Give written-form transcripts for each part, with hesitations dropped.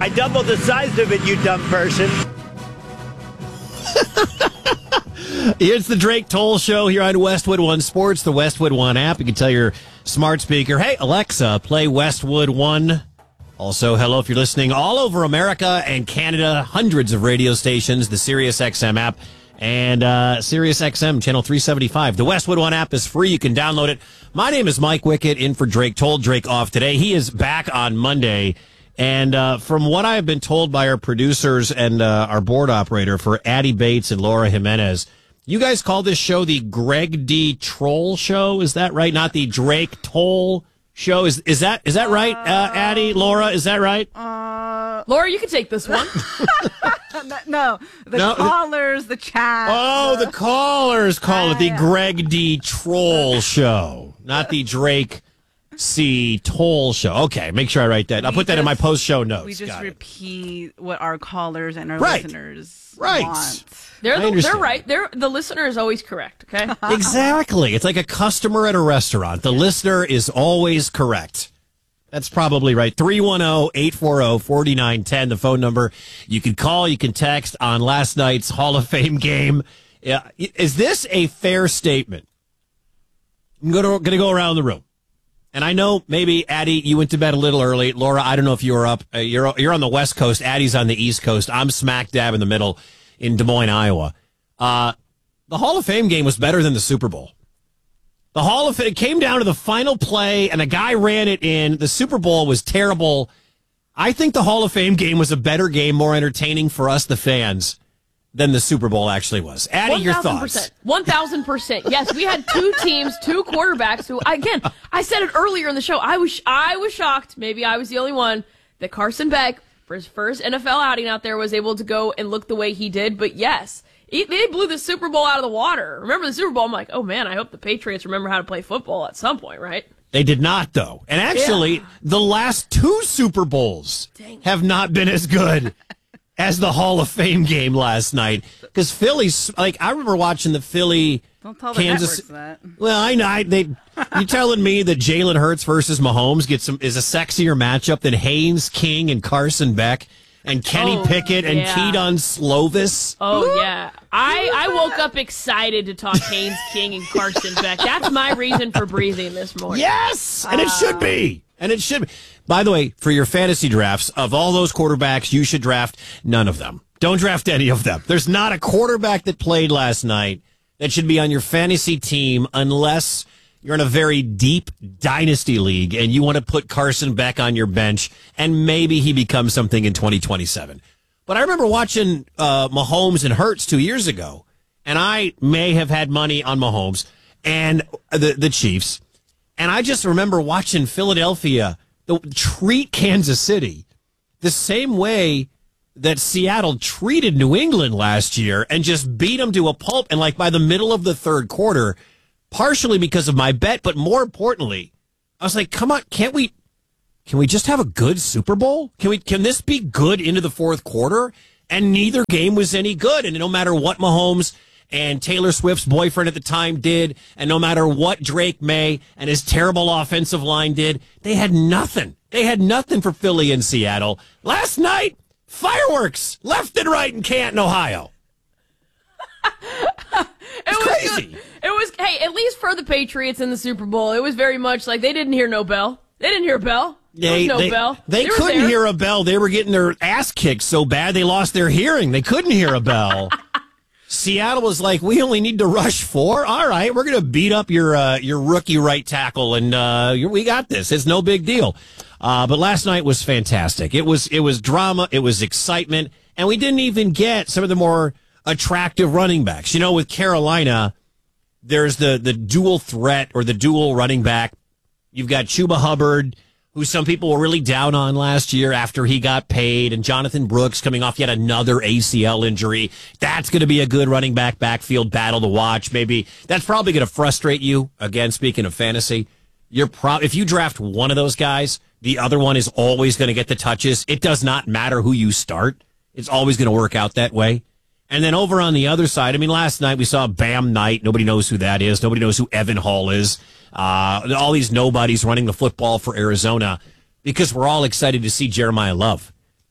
I doubled the size of it, you dumb person. It's the Drake Toll Show here on Westwood One Sports, the Westwood One app. You can tell your smart speaker, hey, Alexa, play Westwood One. Also, hello if you're listening all over America and Canada, hundreds of radio stations, the SiriusXM app, and SiriusXM Channel 375. The Westwood One app is free. You can download it. My name is Mike Wickett, in for Drake Toll. Drake off today. He is back on Monday. And from what I have been told by our producers and our board operator for Addie Bates and Laura Jimenez, you guys call this show the Greg D. Troll Show. Is that right? Not the Drake Toll Show. Is that right, Addie, Laura? Is that right? Laura, you can take this one. No, callers, the chat. Oh, the callers call it the Greg D. Troll Show, not the Drake C. Toll Show. Okay, make sure I write that. I'll put that in my post-show notes. We just repeat what our callers and our listeners want. They're right. The listener is always correct, okay? Exactly. It's like a customer at a restaurant. The listener is always correct. That's probably right. 310-840-4910, the phone number. You can call, you can text on last night's Hall of Fame game. Is this a fair statement? I'm going to go around the room. And I know maybe, Addie, you went to bed a little early. Laura, I don't know if you were up. You're on the West Coast. Addie's on the East Coast. I'm smack dab in the middle in Des Moines, Iowa. The Hall of Fame game was better than the Super Bowl. The Hall of Fame, it came down to the final play, and a guy ran it in. The Super Bowl was terrible. I think the Hall of Fame game was a better game, more entertaining for us, the fans, than the Super Bowl actually was. Addie, your thoughts? 1,000%. Yes, we had two teams, two quarterbacks who, again, I said it earlier in the show. I was shocked, maybe I was the only one, that Carson Beck, for his first NFL outing out there, was able to go and look the way he did. But yes, they blew the Super Bowl out of the water. Remember the Super Bowl? I'm like, oh man, I hope the Patriots remember how to play football at some point, right? They did not, though. And actually, the last two Super Bowls have not been as good as the Hall of Fame game last night. Because Philly's, like, I remember watching the Philly Don't tell the Kansas. networks that. Well, I know. You telling me that Jalen Hurts versus Mahomes is a sexier matchup than Haynes King and Carson Beck and Kenny Pickett and Keaton Slovis? Oh, yeah. I woke up excited to talk Haynes King and Carson Beck. That's my reason for breathing this morning. Yes! And it should be. And it should be. By the way, for your fantasy drafts, of all those quarterbacks, you should draft none of them. Don't draft any of them. There's not a quarterback that played last night that should be on your fantasy team unless you're in a very deep dynasty league and you want to put Carson Beck on your bench and maybe he becomes something in 2027. But I remember watching Mahomes and Hurts 2 years ago, and I may have had money on Mahomes and the Chiefs, and I just remember watching Philadelphia treat Kansas City the same way that Seattle treated New England last year and just beat them to a pulp. And like by the middle of the third quarter, partially because of my bet, but more importantly, I was like, come on, can we just have a good Super Bowl? Can this be good into the fourth quarter? And neither game was any good. And no matter what Mahomes and Taylor Swift's boyfriend at the time did, and no matter what Drake May and his terrible offensive line did, they had nothing. They had nothing for Philly and Seattle. Last night, fireworks left and right in Canton, Ohio. It was crazy. Good. It was, hey, at least for the Patriots in the Super Bowl, it was very much like they didn't hear no bell. They didn't hear a bell. There was no bell. They couldn't hear a bell. They were getting their ass kicked so bad they lost their hearing. They couldn't hear a bell. Seattle was like, we only need to rush 4. All right, we're going to beat up your rookie right tackle, and we got this. It's no big deal. But last night was fantastic. It was drama. It was excitement, and we didn't even get some of the more attractive running backs. You know, with Carolina, there's the dual threat or the dual running back. You've got Chuba Hubbard, who some people were really down on last year after he got paid, and Jonathan Brooks coming off yet another ACL injury. That's going to be a good running back backfield battle to watch. Maybe that's probably going to frustrate you. Again, speaking of fantasy, if you draft one of those guys, the other one is always going to get the touches. It does not matter who you start. It's always going to work out that way. And then over on the other side, I mean, last night we saw Bam Knight. Nobody knows who that is. Nobody knows who Evan Hall is. All these nobodies running the football for Arizona because we're all excited to see Jeremiah Love.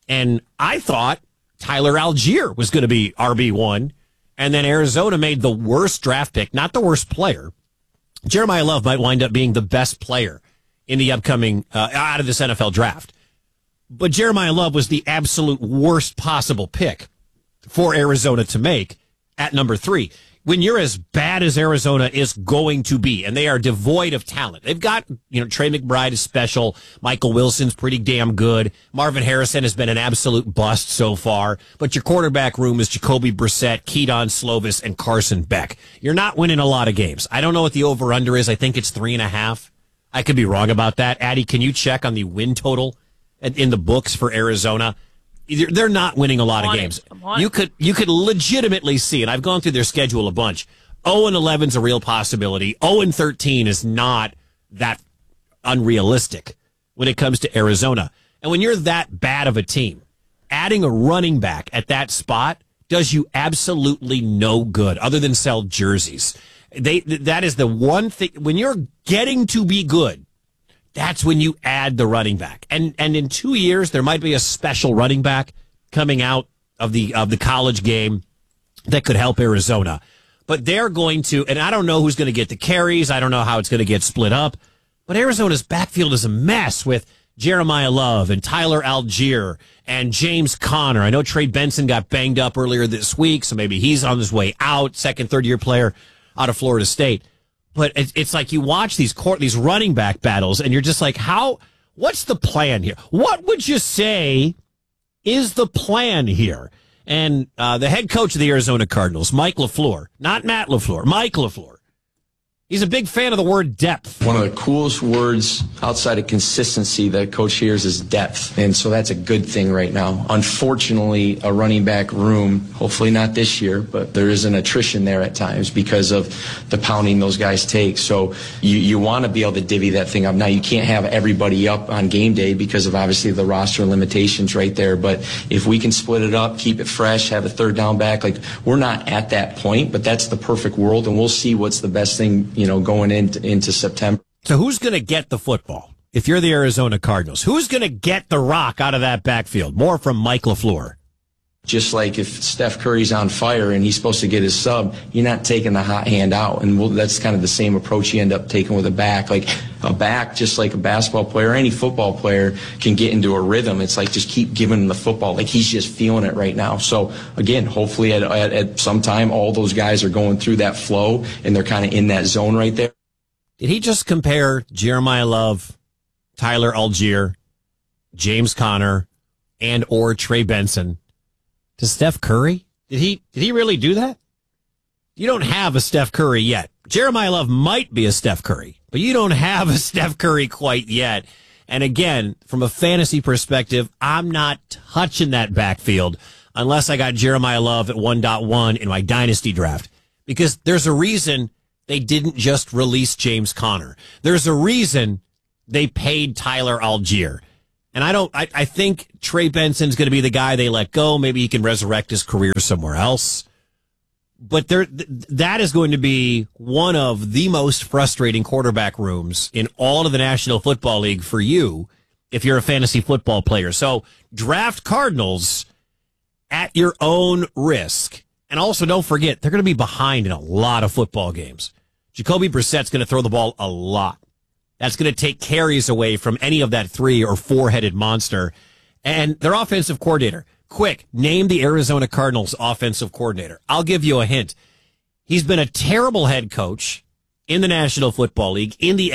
And I thought Tyler Algier was going to be RB1. And then Arizona made the worst draft pick, not the worst player. Jeremiah Love might wind up being the best player in the upcoming, out of this NFL draft. But Jeremiah Love was the absolute worst possible pick for Arizona to make at number 3. When you're as bad as Arizona is going to be, and they are devoid of talent. They've got, Trey McBride is special. Michael Wilson's pretty damn good. Marvin Harrison has been an absolute bust so far. But your quarterback room is Jacoby Brissett, Keaton Slovis, and Carson Beck. You're not winning a lot of games. I don't know what the over-under is. I think it's 3.5. I could be wrong about that. Addie, can you check on the win total in the books for Arizona? They're not winning a lot of games. You could legitimately see, and I've gone through their schedule a bunch. 0-11 is a real possibility. 0-13 is not that unrealistic when it comes to Arizona. And when you're that bad of a team, adding a running back at that spot does you absolutely no good other than sell jerseys. That is the one thing. When you're getting to be good, that's when you add the running back. And in 2 years, there might be a special running back coming out of the college game that could help Arizona. But they're going to, and I don't know who's going to get the carries. I don't know how it's going to get split up. But Arizona's backfield is a mess with Jeremiah Love and Tyler Algier and James Conner. I know Trey Benson got banged up earlier this week, so maybe he's on his way out, second, third-year player out of Florida State. But it's like you watch these running back battles, and you're just like, what's the plan here? What would you say is the plan here? And the head coach of the Arizona Cardinals, Mike LaFleur, not Matt LaFleur, Mike LaFleur, he's a big fan of the word depth. One of the coolest words outside of consistency that coach hears is depth. And so that's a good thing right now. Unfortunately, a running back room, hopefully not this year, but there is an attrition there at times because of the pounding those guys take. So you want to be able to divvy that thing up. Now, you can't have everybody up on game day because of obviously the roster limitations right there. But if we can split it up, keep it fresh, have a third down back, like we're not at that point, but that's the perfect world. And we'll see what's the best thing, going into September. So who's going to get the football? If you're the Arizona Cardinals, who's going to get the rock out of that backfield? More from Mike LaFleur. Just like if Steph Curry's on fire and he's supposed to get his sub, you're not taking the hot hand out. And that's kind of the same approach you end up taking with a back. Like a back, just like a basketball player or any football player can get into a rhythm. It's like just keep giving him the football. Like he's just feeling it right now. So again, hopefully at some time, all those guys are going through that flow and they're kind of in that zone right there. Did he just compare Jeremiah Love, Tyler Algier, James Conner, and or Trey Benson to Steph Curry? Did he really do that? You don't have a Steph Curry yet. Jeremiah Love might be a Steph Curry, but you don't have a Steph Curry quite yet. And again, from a fantasy perspective, I'm not touching that backfield unless I got Jeremiah Love at 1.1 in my dynasty draft, because there's a reason they didn't just release James Conner. There's a reason they paid Tyler Algier. And I think Trey Benson's going to be the guy they let go. Maybe he can resurrect his career somewhere else. But that is going to be one of the most frustrating quarterback rooms in all of the National Football League for you if you're a fantasy football player. So draft Cardinals at your own risk. And also don't forget, they're going to be behind in a lot of football games. Jacoby Brissett's going to throw the ball a lot. That's going to take carries away from any of that 3 or 4-headed monster. And their offensive coordinator, quick, name the Arizona Cardinals offensive coordinator. I'll give you a hint. He's been a terrible head coach in the National Football League, in the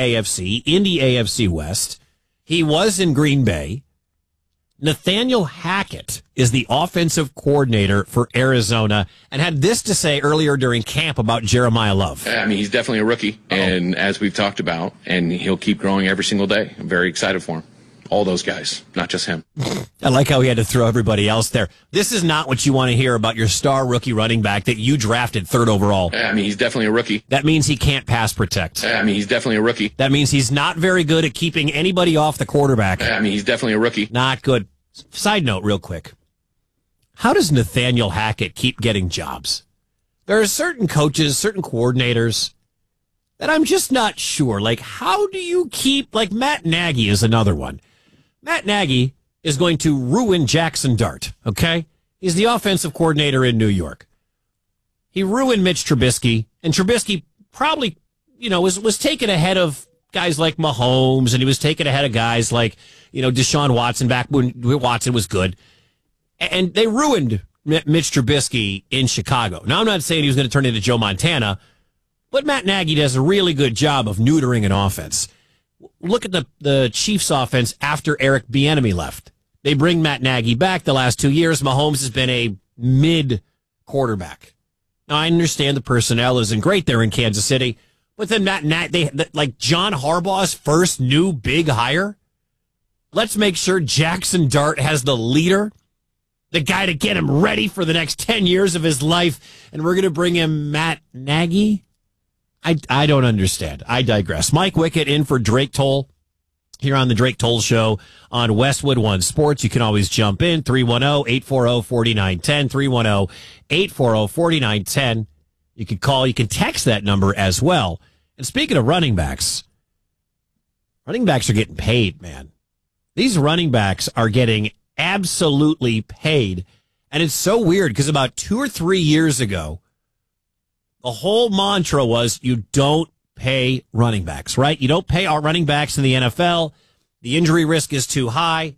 AFC West. He was in Green Bay. Nathaniel Hackett is the offensive coordinator for Arizona and had this to say earlier during camp about Jeremiah Love. I mean, he's definitely a rookie, and as we've talked about, and he'll keep growing every single day. I'm very excited for him. All those guys, not just him. I like how he had to throw everybody else there. This is not what you want to hear about your star rookie running back that you drafted 3rd overall. I mean, he's definitely a rookie. That means he can't pass protect. I mean, he's definitely a rookie. That means he's not very good at keeping anybody off the quarterback. I mean, he's definitely a rookie. Not good. Side note, real quick. How does Nathaniel Hackett keep getting jobs? There are certain coaches, certain coordinators that I'm just not sure. Like, how do you keep, like Matt Nagy is another one. Matt Nagy is going to ruin Jackson Dart, okay? He's the offensive coordinator in New York. He ruined Mitch Trubisky, and Trubisky probably, was taken ahead of guys like Mahomes, and he was taken ahead of guys like, Deshaun Watson back when Watson was good. And they ruined Mitch Trubisky in Chicago. Now, I'm not saying he was going to turn into Joe Montana, but Matt Nagy does a really good job of neutering an offense. Look at the Chiefs offense after Eric Bieniemy left. They bring Matt Nagy back. The last 2 years, Mahomes has been a mid quarterback. Now, I understand the personnel isn't great there in Kansas City, but then like John Harbaugh's first new big hire. Let's make sure Jackson Dart has the leader, the guy to get him ready for the next 10 years of his life, and we're going to bring him Matt Nagy? I don't understand. I digress. Mike Wickett in for Drake Toll here on the Drake Toll Show on Westwood One Sports. You can always jump in, 310-840-4910, 310-840-4910. You can call, you can text that number as well. And speaking of running backs are getting paid, man. These running backs are getting absolutely paid. And it's so weird because about 2 or 3 years ago, the whole mantra was you don't pay running backs, right? You don't pay our running backs in the NFL. The injury risk is too high.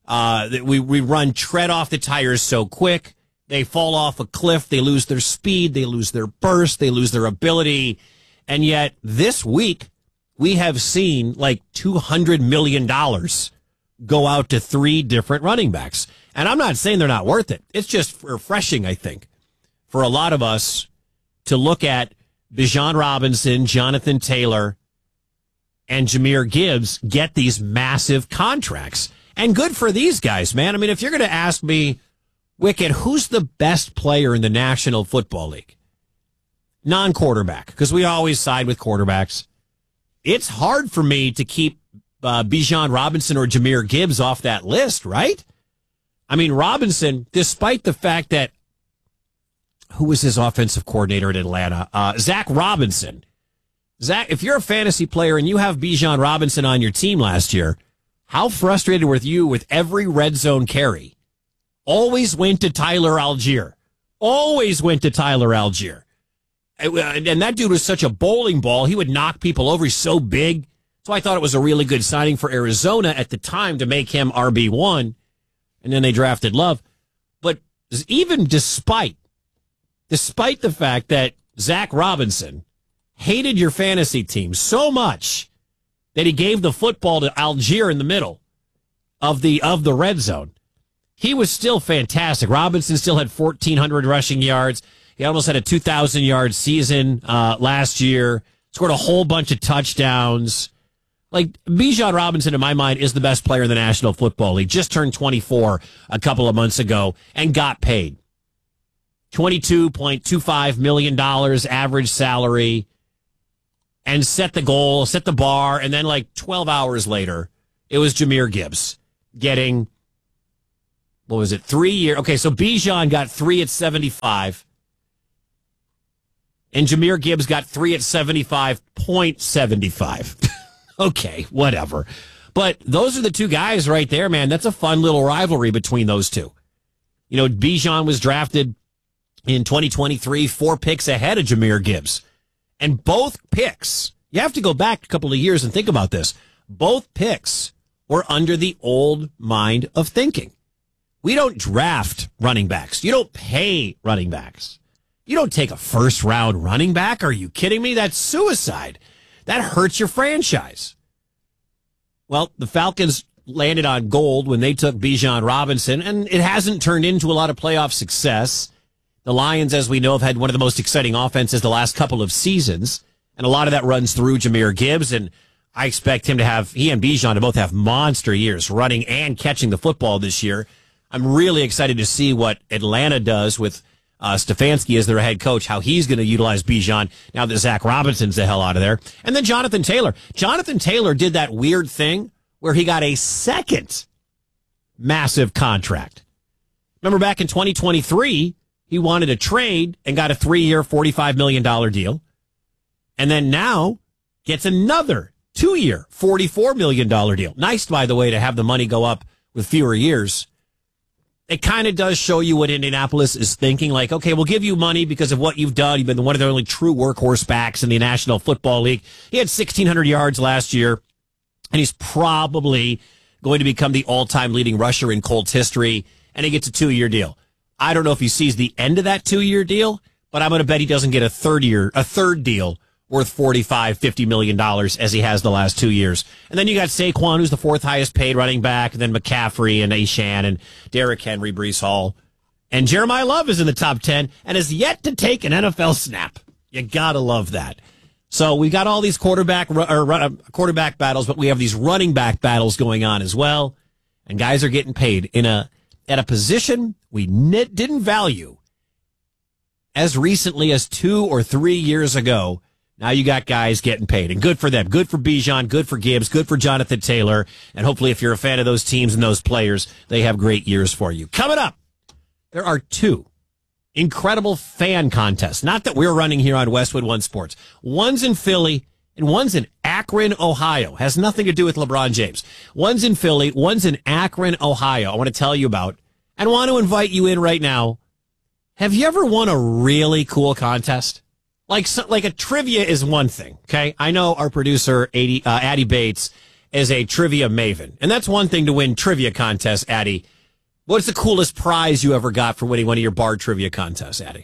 We run tread off the tires so quick. They fall off a cliff. They lose their speed. They lose their burst. They lose their ability. And yet this week we have seen like $200 million go out to 3 different running backs. And I'm not saying they're not worth it. It's just refreshing, I think, for a lot of us to look at Bijan Robinson, Jonathan Taylor, and Jahmyr Gibbs get these massive contracts. And good for these guys, man. I mean, if you're going to ask me, Wicked, who's the best player in the National Football League? Non-quarterback, because we always side with quarterbacks. It's hard for me to keep Bijan Robinson or Jahmyr Gibbs off that list, right? I mean, Robinson, despite the fact that who was his offensive coordinator at Atlanta? Zach Robinson. Zach, if you're a fantasy player and you have Bijan Robinson on your team last year, how frustrated were you with every red zone carry? Always went to Tyler Algier. Always went to Tyler Algier. And that dude was such a bowling ball. He would knock people over. He's so big. So I thought it was a really good signing for Arizona at the time to make him RB1. And then they drafted Love. But even despite the fact that Zach Robinson hated your fantasy team so much that he gave the football to Algier in the middle of the red zone, he was still fantastic. Robinson still had 1,400 rushing yards. He almost had a 2,000-yard season last year, scored a whole bunch of touchdowns. Like, Bijan Robinson, in my mind, is the best player in the National Football League. Just turned 24 a couple of months ago and got paid. $22.25 million average salary, and set the goal, set the bar, and then like 12 hours later, it was Jahmyr Gibbs getting, 3 years? Okay, so Bijan got 3 at 75, and Jahmyr Gibbs got 3 at 75.75. Okay, whatever. But those are the two guys right there, man. That's a fun little rivalry between those two. You know, Bijan was drafted in 2023, 4 picks ahead of Jahmyr Gibbs. And both picks, you have to go back a couple of years and think about this. Both picks were under the old mind of thinking. We don't draft running backs. You don't pay running backs. You don't take a first-round running back. Are you kidding me? That's suicide. That hurts your franchise. Well, the Falcons landed on gold when they took Bijan Robinson, and it hasn't turned into a lot of playoff success. The Lions, as we know, have had one of the most exciting offenses the last couple of seasons, and a lot of that runs through Jahmyr Gibbs, and I expect he and Bijan to both have monster years running and catching the football this year. I'm really excited to see what Atlanta does with Stefanski as their head coach, how he's going to utilize Bijan now that Zach Robinson's the hell out of there. And then Jonathan Taylor. Jonathan Taylor did that weird thing where he got a second massive contract. Remember back in 2023, he wanted a trade and got a 3-year, $45 million deal. And then now gets another 2-year, $44 million deal. Nice, by the way, to have the money go up with fewer years, it kind of does show you what Indianapolis is thinking. Like, okay, we'll give you money because of what you've done. You've been one of the only true workhorse backs in the National Football League. He had 1,600 yards last year, and he's probably going to become the all-time leading rusher in Colts history, and he gets a 2-year deal. I don't know if he sees the end of that 2-year deal, but I'm going to bet he doesn't get a third deal worth $45-50 million as he has the last 2 years. And then you got Saquon, who's the 4th highest paid running back, and then McCaffrey and Ashan and Derrick Henry, Breece Hall. And Jeremiah Love is in the top 10 and has yet to take an NFL snap. You got to love that. So we got all these quarterback battles, but we have these running back battles going on as well. And guys are getting paid at a position we didn't value as recently as 2 or 3 years ago. Now you got guys getting paid, and good for them. Good for Bijan, good for Gibbs, good for Jonathan Taylor, and hopefully if you're a fan of those teams and those players, they have great years for you. Coming up, there are 2 incredible fan contests, not that we're running here on Westwood One Sports. One's in Philly, and one's in Akron, Ohio. Has nothing to do with LeBron James. One's in Philly, one's in Akron, Ohio. I want to tell you about, and want to invite you in right now. Have you ever won a really cool contest? Like a trivia is one thing, okay? I know our producer, Addie Bates, is a trivia maven. And that's one thing to win trivia contests, Addie. What's the coolest prize you ever got for winning one of your bar trivia contests, Addie?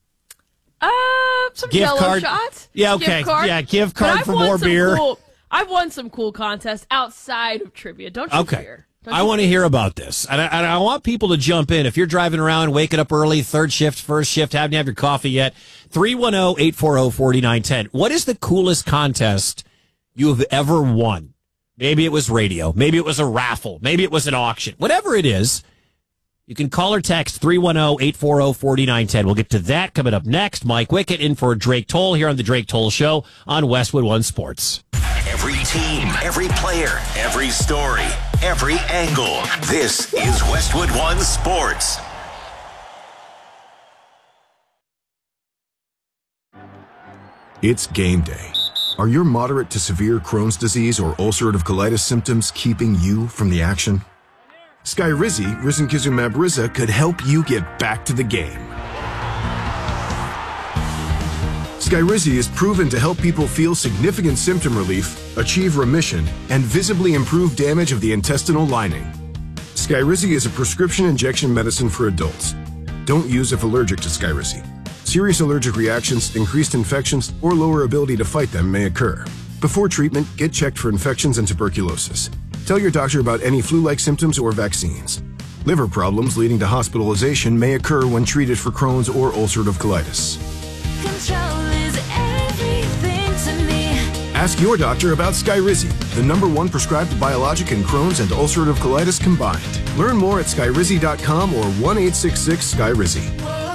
Some Jello shots. Yeah, okay. Gift card for more beer. I've won some cool contests outside of trivia. Don't you fear. I want to hear about this. And I want people to jump in. If you're driving around, waking up early, 3rd shift, 1st shift, haven't had your coffee yet, 310-840-4910. What is the coolest contest you have ever won? Maybe it was radio. Maybe it was a raffle. Maybe it was an auction. Whatever it is, you can call or text 310-840-4910. We'll get to that coming up next. Mike Wickett in for Drake Toll here on The Drake Toll Show on Westwood One Sports. Every team, every player, every story, every angle. This is Westwood One Sports. It's game day. Are your moderate to severe Crohn's disease or ulcerative colitis symptoms keeping you from the action? Skyrizi, risankizumab Riza, could help you get back to the game. Skyrizi is proven to help people feel significant symptom relief, achieve remission, and visibly improve damage of the intestinal lining. Skyrizi is a prescription injection medicine for adults. Don't use if allergic to Skyrizi. Serious allergic reactions, increased infections, or lower ability to fight them may occur. Before treatment, get checked for infections and tuberculosis. Tell your doctor about any flu-like symptoms or vaccines. Liver problems leading to hospitalization may occur when treated for Crohn's or ulcerative colitis. Control is everything to me. Ask your doctor about Skyrizi, the #1 prescribed biologic in Crohn's and ulcerative colitis combined. Learn more at skyrizi.com or 1-866-SKYRIZI.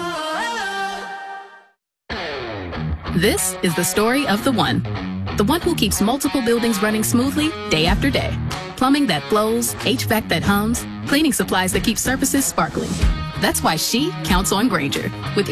This is the story of the one who keeps multiple buildings running smoothly day after day. Plumbing that flows, HVAC that hums, cleaning supplies that keep surfaces sparkling. That's why she counts on Grainger. With